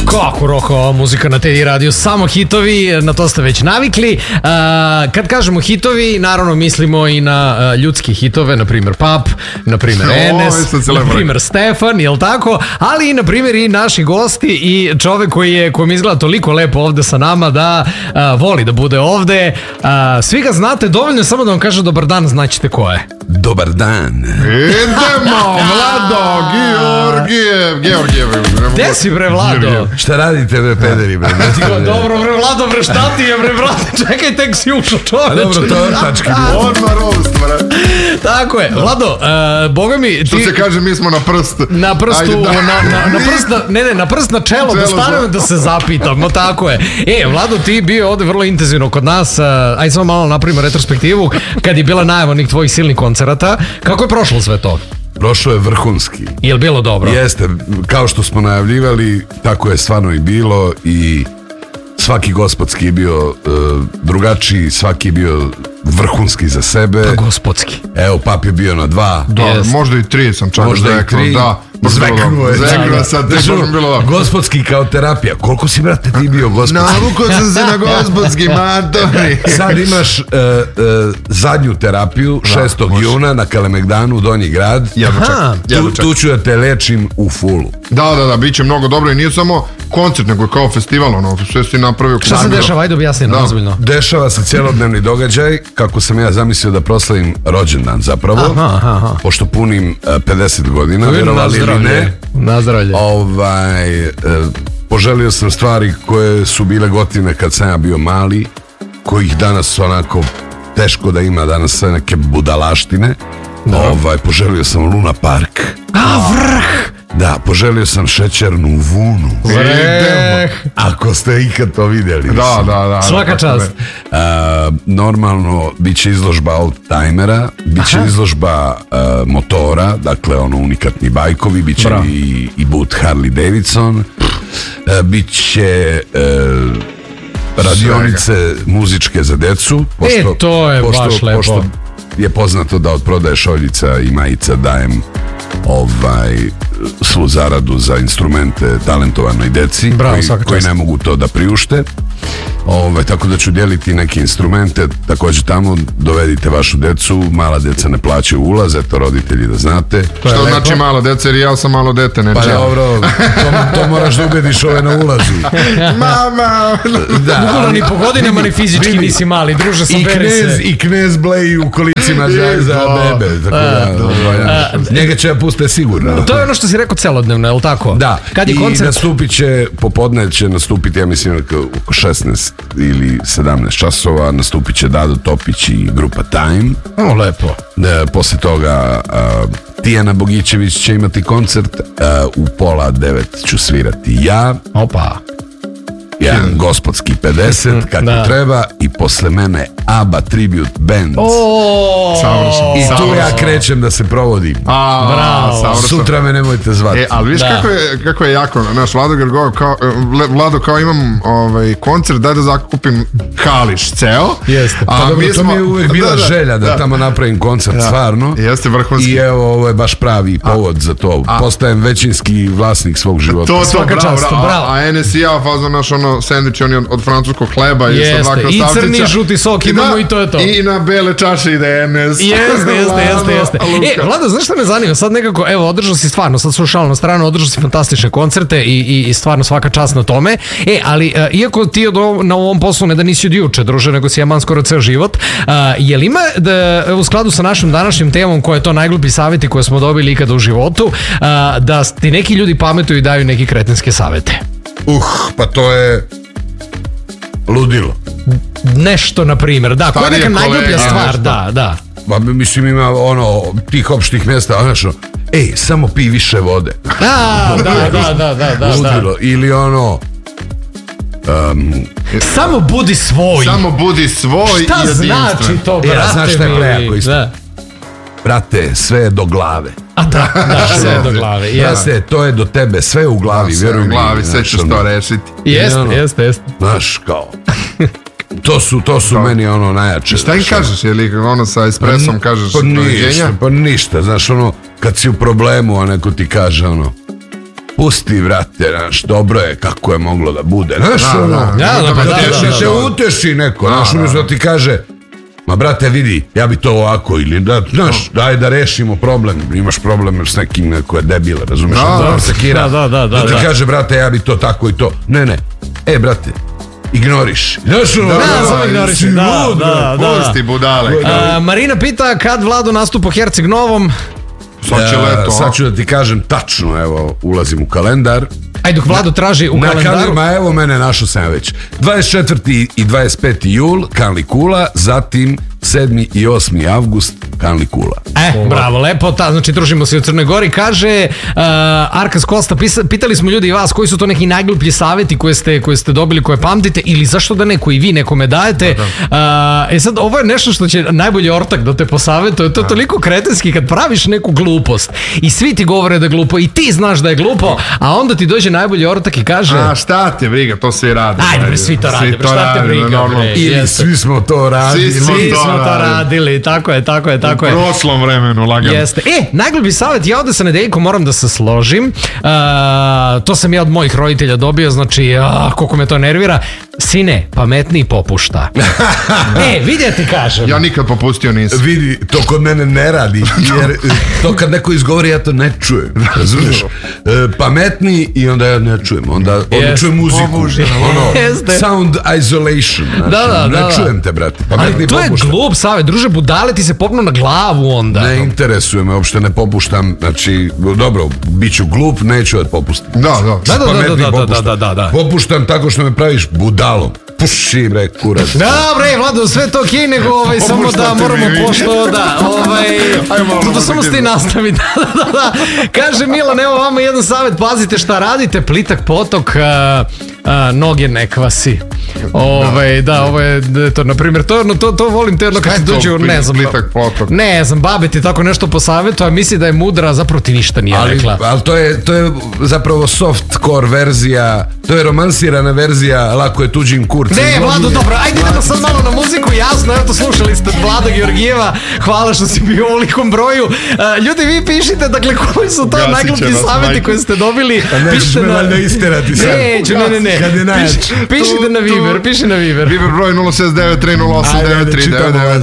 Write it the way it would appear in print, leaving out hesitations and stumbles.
Kako rokova muzika na Teddy Radio, samo hitovi, na to ste već navikli. Kad kažemo hitovi, naravno mislimo i na ljudski hitove, na primjer Pap, na primjer Enes, na primjer Stefan, jel tako? Ali i na primjer i naši gosti i čovek kojem izgleda toliko lepo ovde sa nama da voli da bude ovde. Svi ga znate, dovoljno je samo da vam kaže dobar dan, znaćete ko je. Dobar dan. Idemo, Vlado Georgijev. Gde si bre, Vlado? Šta radite bre, pederi bre? Dobro bre, Vlado bre, šta ti je bre, brate? Čekaj, tek si ušao, čoveče. Dobro, to je ortački. Odmah rost, bre. Tako je, Vlado, boga mi... Što se kaže, mi smo na prst. Na prstu, na prst na čelo, da stanemo da se zapitamo, tako je. Vlado, ti bio ovde vrlo intenzivno kod nas, ajde samo malo napravimo retrospektivu, kad je bila najava onih tvojih silnih koncerata. Kako je prošlo sve to? Prošlo je vrhunski. Je li bilo dobro? Jeste, kao što smo najavljivali, tako je stvarno i bilo i svaki gospodski je bio drugačiji, svaki je bio vrhunski za sebe. Pa gospodski. Evo, Pap je bio na 2. Da, možda i 3 sam čak rekao, da. Zveknuo sad, gospodski kao terapija. Koliko si, brate, ti bio gospodski? Navukao sam se na gospodski, matori. Sad imaš zadnju terapiju 6. juna na Kalemegdanu, Donji grad. Tu ću da te lečim u fullu. Da, bit će mnogo dobro i nije samo koncert, nego je kao festival, sve si napravio. Šta se dešava, ajde objasni nam ozbiljno. Dešava se celodnevni događaj, kako sam ja zamislio da proslavim rođendan zapravo, pošto punim 50 godina, vjerovali ili ne. Na zdravlje. Poželio sam stvari koje su bile gotivne kad sam ja bio mali, kojih danas onako teško da ima, danas sve neke budalaštine. Poželio sam Luna Park. Vrh! Da, poželio sam šećernu vunu. Ako ste ikad to vidjeli. Da. Svaka čast. Normalno, bit će izložba oldtimera, bit će izložba motora, dakle unikatni bajkovi, bit će i boot Harley Davidson, bit će radionice muzičke za decu. To je baš lepo. Pošto je poznato da od prodaje šoljica i majica dajem svu zaradu za instrumente talentovanoj deci koji ne mogu to da priušte. Tako da ću dijeliti neke instrumente, također tamo dovedite vašu decu, mala deca ne plaćaju ulaz, eto roditelji da znate. Što znači malo deca, jer ja sam malo dete, ne čeo. Pa dobro, to moraš da ubediš ove na ulazu. Mama! Bukvalno ni po godinama ni fizički nisi mali, druže, saberi se. I knez Blej u kolicima za bebe. Njega će ja puste sigurno. To je ono što si rekao celodnevno, je li tako? Da, i nastupit će, popodne će nastupiti, ja mislim, oko 16 ili 17 časova, nastupit će Dado Topić i grupa Time. Lepo. Posle toga Tijana Bogićević će imati koncert, u 8:30 ću svirati ja. Opa. Jedan gospodski 50 kako treba i posle mene ABBA Tribute Band. I tu ja krećem da se provodim. Bravo. Sutra me nemojte zvati. Ali viš kako je jako, naš Vlado kao imam koncert, daj da zakupim Kališ ceo. Jeste. Pa dobro, to mi je uvek bila želja da tamo napravim koncert stvarno. Jeste vrhunski. I evo, ovo je baš pravi povod za to. Postajem većinski vlasnik svog života. To, bravo. A Enes i ja fazno naš sendvič, on je od francuskog hleba i sa 2 krastavčića. I crni žuti sok imamo i to je to. I na bele čaše ide Enes. Jeste. Vlado, znaš šta me zanima? Sad nekako, evo, održao si stvarno, sad slušao na stranu, održao si fantastične koncerte i stvarno svaka čast na tome. Ali, iako ti na ovom poslu ne da nisi od juče, druže, nego si jaman skoro ceo život, je li ima u skladu sa našim današnjim temom, koja je to najgluplji savjeti koje smo dobili ikada u životu, da ti neki ljudi pametuju i daju neki kretenske savjete? Pa to je ludilo. Nešto, na primjer, da, koja je neka najgluplja stvar, da. Pa mislim ima tih opštih mjesta, samo pi više vode. Da. Ludilo, ili samo budi svoj. Šta znači to, brate? Znaš šta je prejako isto? Brate, sve je do glave. Da, sve je do glave. Jeste, to je do tebe, sve je u glavi, vjeruj mi. Sve u glavi, sve ćeš to rešiti. Jeste. Znaš, kao... To su meni najjače. Šta im kažeš, je li sa espresom kažeš Pa ništa, znaš, kad si u problemu, a neko ti kaže pusti, vrate, znaš, dobro je kako je moglo da bude, znaš, uteši neko, znaš, umjesto da ti kaže, ma brate vidi, ja bi to ovako, ili da, znaš, daj da rešimo problem, imaš problem s nekim neko je debil, razumeš, da se kira, da ti kaže, brate, ja bi to tako i to, ne, brate, ignoriš. Samo ignoriš. Pusti budale. Marina pita kad Vlado nastupa u Herceg Novom. Sad ću da ti kažem tačno, evo, ulazim u kalendar. Ajde, dok Vlado traži u kalendaru. Ma evo mene, našao sam već. 24. i 25. jul, Kanli Kula, zatim 7. i 8. avgust, Kanli Kula. Bravo, lepo, znači družimo se u Crnoj Gori. Kaže Arkas Kosta, pitali smo ljudi i vas koji su to neki najgluplji savjeti koje ste dobili, koje pamtite, ili zašto da neko i vi nekome dajete. Sad, ovo je nešto što će najbolji ortak da te posavetuje, to je toliko kretenski kad praviš neku glupost i svi ti govore da je glupo i ti znaš da je glupo, a onda ti dođe najbolji ortak i kaže šta te briga, to svi rade. Ajde, svi to rade, šta te briga. Ili svi smo to radili. Svi smo to radili, tako je. U prošlom vremenu, lagano. Jeste. Najgluplji savjet, ja ovde sa nedeljkom moram da se složim. To sam ja od mojih roditelja dobio, znači, koliko me to nervira. Sine, pametniji popušta. Vidjeti kažem. Ja nikad popustio nisam. Vidi, to kod mene ne radi, jer to kad neko izgovori ja to ne čujem. Razumiješ? Pametniji i onda ja ne čujem. Onda čujem muziku. Sound isolation. Ne čujem te, brate. Ali to je glup savjet, druže, budale ti se popnu na glavu onda. Ne interesuje me, uopšte ne popuštam. Znači, dobro, bit ću glup, neću da popustim. Da. Popuštam tako što me praviš budalom. Puši, bre, kurac. Dobre, Vlado, sve to okej, nego samo da moramo pošto, da samo ste i nastavi. Kaže Milan, evo vama jedan savjet, pazite šta radite, plitak potok, noge ne kvasi. Ovo je, to, na primjer, to volim te jedno kad ti dođu, ne znam, babe ti tako nešto po savjetu, a misli da je mudra, zapravo ti ništa nije rekla. Ali to je zapravo softcore verzija, to je romansirana verzija, lako je tuđim kurcem. Ne, Vlado, dobro, ajde idemo sad malo na muziku, jasno, evo to slušali ste Vlada Georgijeva, hvala što si bio u ovolikom broju. Ljudi, vi pišite, dakle, koji su to najgluplji savjeti koje ste dobili. Nećeš me valjda isterati sad. Neću, ne. Pišite na Viber, piši na Viber. Viber broj 069 308 9399.